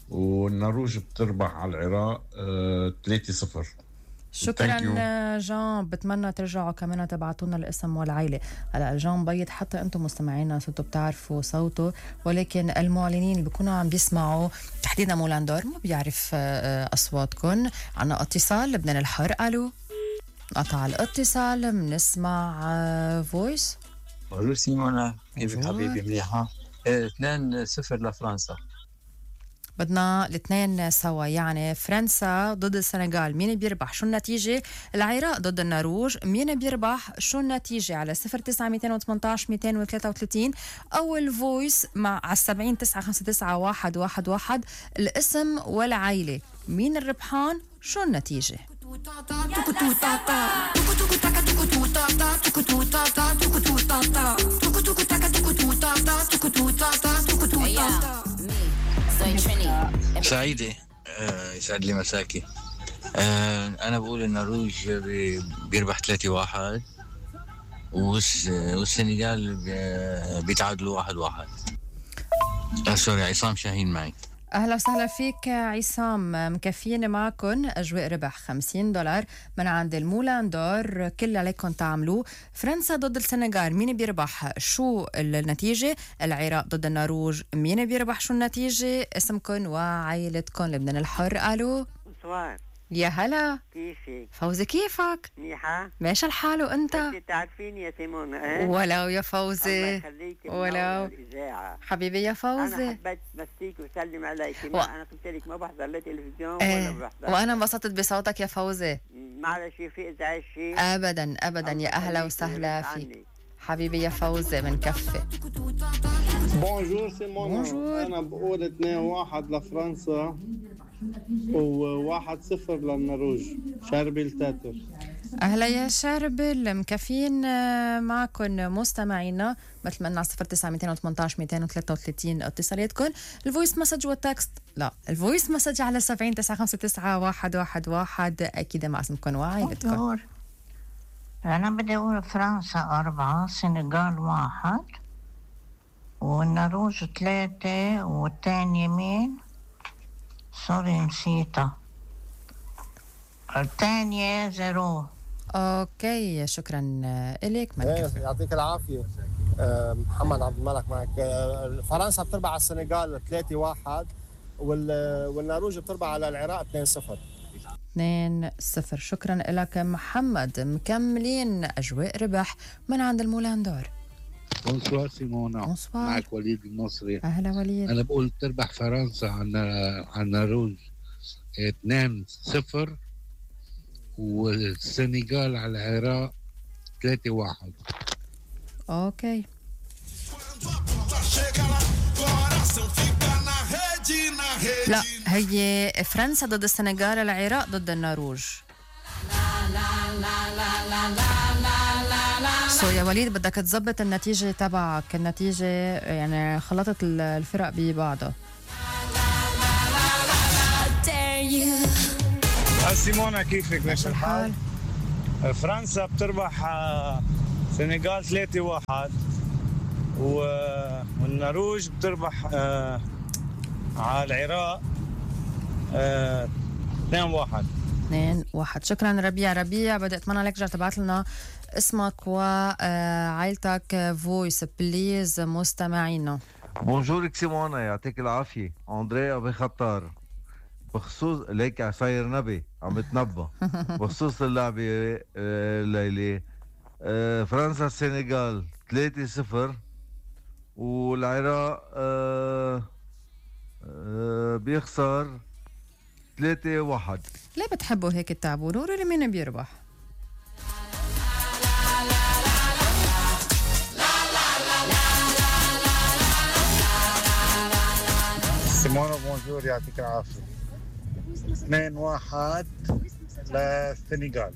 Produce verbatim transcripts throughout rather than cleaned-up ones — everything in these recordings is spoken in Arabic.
والنرويج بتربح على العراق آه ثلاثة صفر. شكرا جان، بتمنى ترجعوا كمان تبعتونا الاسم والعائله. هلا جان بيض حتى انتم مستمعينا صرتوا بتعرفوا صوته، ولكن المعلنين اللي بيكونوا عم بيسمعوا تحديدا مولاندور ما بيعرف اصواتكم. عنا اتصال لبنان الحر. الو، قطع الاتصال، بنسمع فويس. بونجور سيمونا، كيفك حبيبي؟ مليحه. اثنين صفر لفرنسا. بدنا الاثنين سوا، يعني فرنسا ضد السنغال مين بيربح؟ شو النتيجة؟ العراق ضد النرويج مين بيربح؟ شو النتيجة؟ على صفر تسعة ميتين وثمانتاش ميتين وثلاثة وثلاثين أو الفويس مع على السبعين تسعة خمسة تسعة واحد واحد واحد. الاسم والعائلة، مين الربحان؟ شو النتيجة؟ سعيدة، آه يسعد لي مساكي. آه أنا بقول النرويج بيربح ثلاثة واحد والسنغال بيتعادلوا واحد واحد. آه سوري، عصام شاهين معي. أهلا وسهلا فيك عصام، مكفيين معكم أجواء ربح خمسين دولار من عند المولاندور. كل عليكم تعملوه فرنسا ضد السنغال مين بيربح؟ شو النتيجة؟ العراق ضد النرويج مين بيربح؟ شو النتيجة؟ اسمكم وعائلتكم. لبنان الحر. ألو، صوار، يا هلا، كيفك؟ فوزي كيفك؟ منيحة؟ ماشي الحال وانت؟ انت تعرفيني يا سيمون. اه ولو يا فوزي، الله يخليكي، ولو الإذاعة حبيبي يا فوزي. أنا حبيت مسيك وسلم عليك. و... أنا قلت لك ما بحضر لا تلفزيون ايه. ولا بحضر، وأنا انبسطت بصوتك يا فوزي. معلش في إزعاج شيء أبدا أبدا، يا أهلا وسهلا فيك حبيبي يا فوزي، من كفي. بونجور سيمون، أنا بقول اثنين واحد لفرنسا وواحد صفر للنرويج. شربل تاتر. أهلا يا شربل، مكفين معكم مستمعينا مثل ما قلنا على صفر تسعة ميتين وثمانتاش ميتين وثلاثة وثلاثين اتصالاتكم. الفويس مسج والتكست لا، الفويس مسج على سبعين تسعة خمسة تسعة واحد واحد واحد، أكيد مع اسمكم وعائلتكم. أنا بدي أقول فرنسا أربعة، سنغال واحد، والنرويج ثلاثة، والتاني مين؟ سوري نسيتها، الثانية زيرو. اوكي، شكرا لك. يعطيك العافية. محمد عبد الملك معك. فرنسا بتربح على السنغال ثلاثة واحد والنرويج بتربح على العراق اثنين صفر. اثنين صفر. شكرا لك محمد. مكملين أجواء ربح من عند المولاندور. بونسوار سيمونا. بونسوار. معك وليد المصري. أهلا وليد. أنا بقول تربح فرنسا على على النرويج اثنين صفر والسنغال على العراق ثلاثة واحد. اوكي. لا، هي فرنسا ضد السنغال، العراق ضد النرويج. سو يا وليد بدك تظبط النتيجة تبعك، النتيجة يعني خلطت الفرق ببعضها. سيمونا كيفك؟ ماشي الحال؟ فرنسا بتربح سنغال ثلاثة واحد والنرويج بتربح على العراق اثنين واحد. اثنين واحد. شكرا ربيع. ربيع بدي اتمنى لك ترجع تبعت لنا اسمك وعائلتك فويس بليز مستمعينا. بونجور سيمونا، يعطيك العافية. أندريا بخطار بخصوص ليك عصاير نبي عم يتنبأ بخصوص اللعبة الليلة. فرنسا السنغال ثلاثة صفر والعراق بيخسر ثلاثة واحد. ليه بتحبوا هيك تتعبوا؟ نوري مين بيربح؟ سيمونا بونجور، يعطيك العافية. اثنين واحد للسنغال.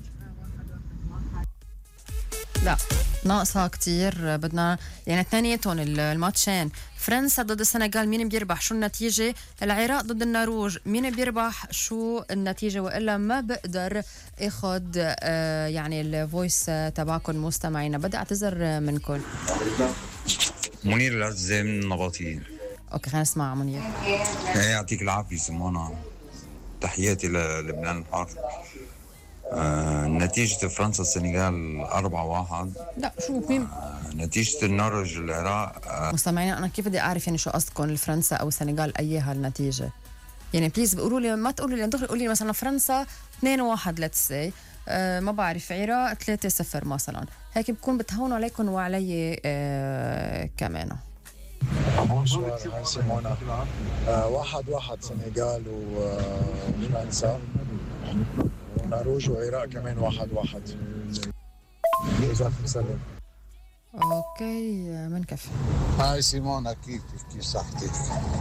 لا، ناقصة كتير. بدنا يعني اثنيناتهم الماتشين. فرنسا ضد السنغال مين بيربح؟ شو النتيجة؟ العراق ضد النرويج مين بيربح؟ شو النتيجة؟ وإلا ما بقدر اخد آه يعني الفويس تبعكم مستمعينا. بدي اعتذر منكم. منير العزة من النباطية. اوكي خلينا نسمع منير. يعطيك العافيه سيمونا، تحياتي للبنان الحر. آه، نتيجة فرنسا السنغال أربعة واحد. لا شو مين؟ آه، نتيجة النرويج العراق. آه مستمعين أنا كيف بدي أعرف يعني شو قصدكم الفرنسا أو السنغال أي هالنتيجة؟ يعني بليز بقولوا لي، ما تقولوا لي دغري، قولوا لي مثلا فرنسا اثنين واحد ليتس سي، آه ما بعرف، عراق ثلاثة صفر مثلا، هيك بكون بتهونوا عليكم وعلي آه كمان. بونسوار هاي سيمونا. آه واحد واحد سنغال وفرنسا، ونرويج وعراق كمان واحد واحد. يوسف مسلم. اوكي منكفي. هاي سيمونا، كيفك؟ كيف صحتك؟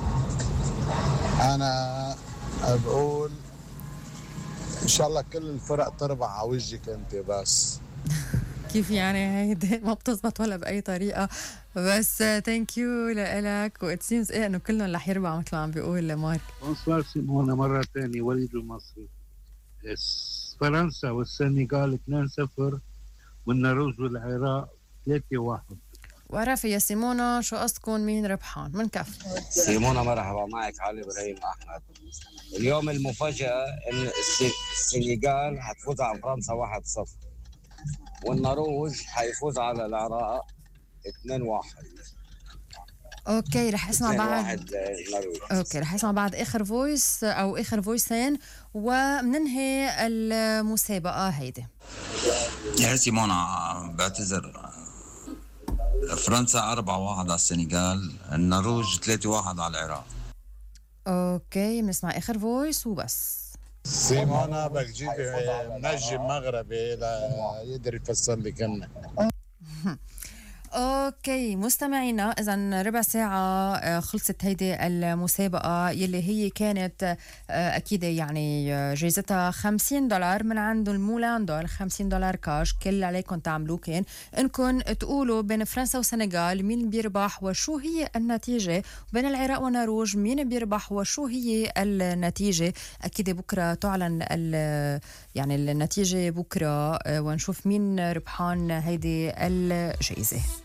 انا بقول ان شاء الله كل الفرق تربح على وجهك انت بس. كيف يعني؟ هيدي ما بتزبط ولا بأي طريقة، بس ثانك يو لإلك. وإت سيمز إيه إنه كلهم رح يربحوا مثل ما عم بيقول مارك. بونسوار سيمونا مرة ثانية، وليد المصري. فرنسا والسنغال اثنين صفر، والنرويج والعراق ثلاثة واحد. وعرفي يا سيمونا شو قصدكم مين ربحان؟ من كف. سيمونا مرحبا، معك علي إبراهيم أحمد. اليوم المفاجأة إن السنغال حتفوز على فرنسا واحد صفر، والنرويج حيفوز على العراق اثنين واحد. اوكي رح اسمع بعد. واحد اوكي رح اسمع بعد اخر فويس او اخر فويسين ومننهي المسابقه هيدي. يا سيمونا بعتذر، فرنسا أربعة واحد على السنغال، النرويج ثلاثة واحد على العراق. اوكي بنسمع اخر فويس وبس. سيمونا بدك تجيبي منجم مغربي ليقدر يفسر لي كلمه. اوكي مستمعينا، اذا ربع ساعه خلصت هيدي المسابقه يلي هي كانت اكيد يعني جائزتها خمسين دولار من عنده المولان دور، خمسين دولار كاش. كل اللي عليكم تعملوه كان انكم تقولوا بين فرنسا والسنغال مين بيربح وشو هي النتيجه، وبين العراق والنرويج مين بيربح وشو هي النتيجه. اكيد بكره تعلن يعني النتيجه بكره ونشوف مين ربحان هيدي الجائزه.